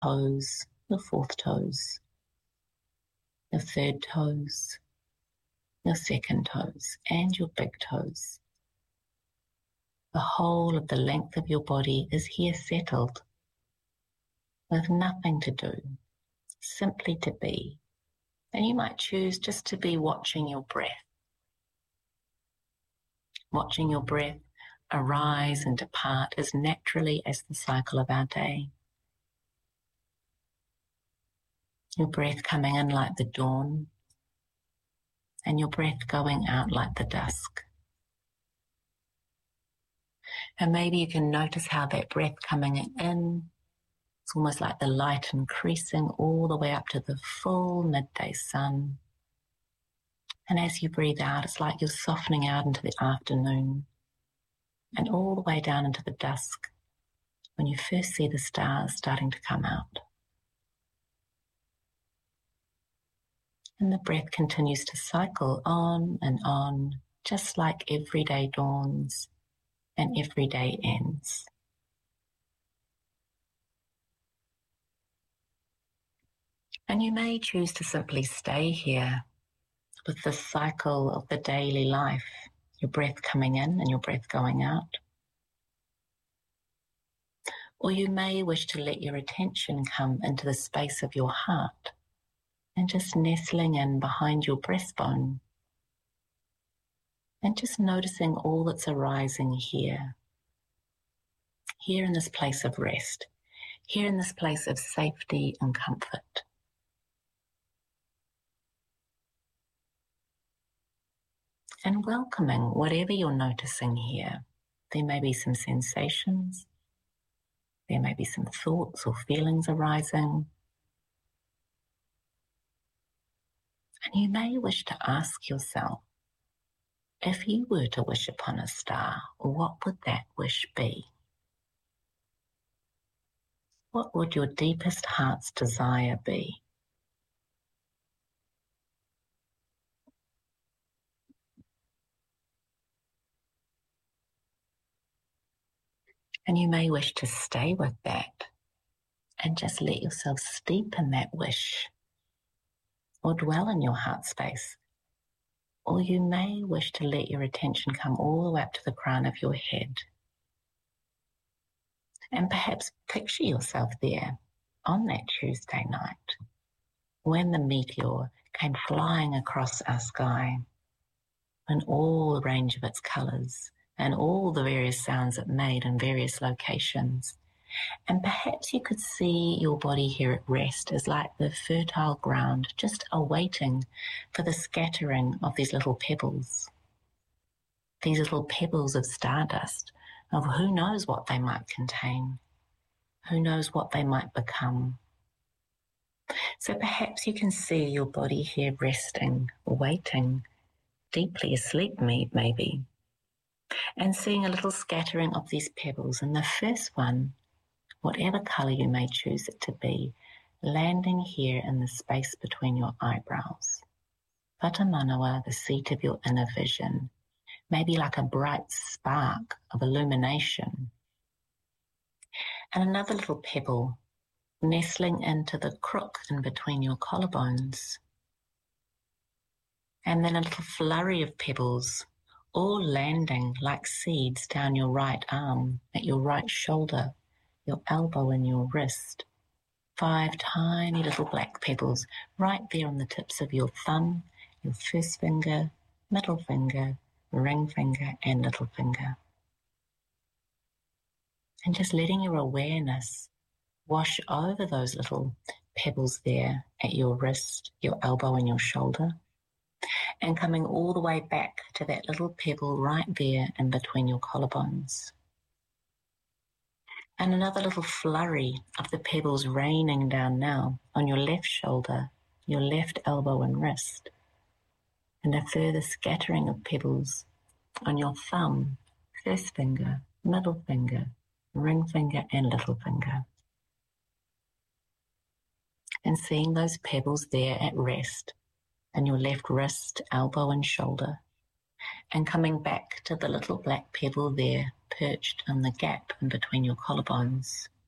toes, your fourth toes, your third toes, your second toes, and your big toes. The whole of the length of your body is here settled, with nothing to do, simply to be. And you might choose just to be watching your breath. Watching your breath arise and depart as naturally as the cycle of our day. Your breath coming in like the dawn, and your breath going out like the dusk. And maybe you can notice how that breath coming in, it's almost like the light increasing all the way up to the full midday sun. And as you breathe out, it's like you're softening out into the afternoon and all the way down into the dusk when you first see the stars starting to come out. And the breath continues to cycle on, just like every day dawns and every day ends. And you may choose to simply stay here with the cycle of the daily life, your breath coming in and your breath going out. Or you may wish to let your attention come into the space of your heart and just nestling in behind your breastbone and just noticing all that's arising here in this place of rest, here in this place of safety and comfort. And welcoming whatever you're noticing here. There may be some sensations, there may be some thoughts or feelings arising. And you may wish to ask yourself, if you were to wish upon a star, what would that wish be? What would your deepest heart's desire be? And you may wish to stay with that and just let yourself steep in that wish or dwell in your heart space. Or you may wish to let your attention come all the way up to the crown of your head. And perhaps picture yourself there on that Tuesday night when the meteor came flying across our sky in all the range of its colours and all the various sounds it made in various locations. And perhaps you could see your body here at rest as like the fertile ground, just awaiting for the scattering of these little pebbles of stardust, of who knows what they might contain, who knows what they might become. So perhaps you can see your body here resting, waiting, deeply asleep maybe, and seeing a little scattering of these pebbles. And the first one, whatever colour you may choose it to be, landing here in the space between your eyebrows. Vata Manawa, the seat of your inner vision, maybe like a bright spark of illumination. And another little pebble nestling into the crook in between your collarbones. And then a little flurry of pebbles, all landing like seeds down your right arm, at your right shoulder, your elbow and your wrist. 5 tiny little black pebbles right there on the tips of your thumb, your first finger, middle finger, ring finger and little finger. And just letting your awareness wash over those little pebbles there at your wrist, your elbow and your shoulder, and coming all the way back to that little pebble right there in between your collarbones. And another little flurry of the pebbles raining down now on your left shoulder, your left elbow and wrist, and a further scattering of pebbles on your thumb, first finger, middle finger, ring finger and little finger. And seeing those pebbles there at rest in your left wrist, elbow and shoulder, and coming back to the little black pebble there perched in the gap in between your collarbones.